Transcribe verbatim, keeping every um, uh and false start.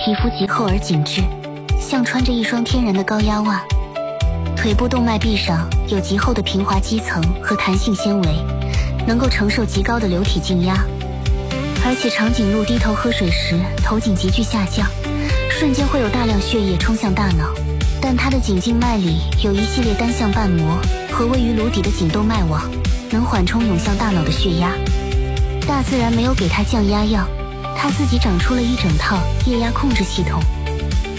皮肤极厚而紧致，像穿着一双天然的高压袜。腿部动脉壁上有极厚的平滑肌层和弹性纤维，能够承受极高的流体静压。而且长颈鹿低头喝水时，头颈急剧下降，瞬间会有大量血液冲向大脑。但它的颈静脉里有一系列单向瓣膜和位于颅底的颈动脉网，能缓冲涌向大脑的血压。大自然没有给它降压药，它自己长出了一整套液压控制系统。